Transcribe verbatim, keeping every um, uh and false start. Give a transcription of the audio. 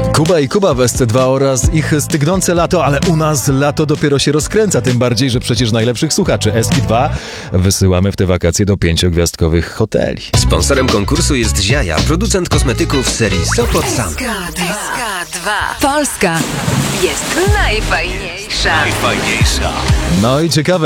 Kuba i Kuba w S C dwa oraz ich stygnące lato, ale u nas lato dopiero się rozkręca, tym bardziej, że przecież najlepszych słuchaczy S K dwa wysyłamy w te wakacje do pięciogwiazdkowych hoteli. Sponsorem konkursu jest Ziaja, producent kosmetyków serii Sopot Sam. S K dwa. Polska jest najfajniejsza. Najfajniejsza. No i ciekawe,